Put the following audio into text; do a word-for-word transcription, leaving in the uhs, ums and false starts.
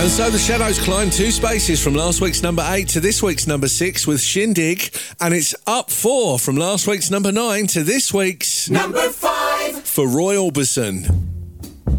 And so the Shadows climb two spaces from last week's number eight to this week's number six with Shindig, and it's up four from last week's number nine to this week's number five for Roy Orbison.